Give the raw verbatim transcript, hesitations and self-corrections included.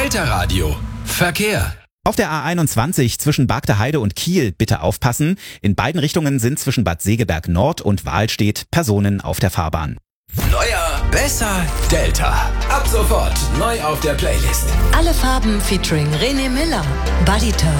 Delta Radio. Verkehr. Auf der A einundzwanzig zwischen Bargteheide und Kiel bitte aufpassen. In beiden Richtungen sind zwischen Bad Segeberg Nord und Wahlstedt Personen auf der Fahrbahn. Neuer, besser, Delta. Ab sofort neu auf der Playlist. Alle Farben featuring René Miller. Bodyturn.